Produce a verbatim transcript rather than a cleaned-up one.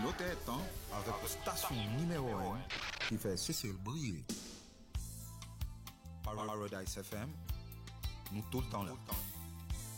notre temps avec la station numéro un qui fait Cécile briller. Paradise F M, nous tout le temps là.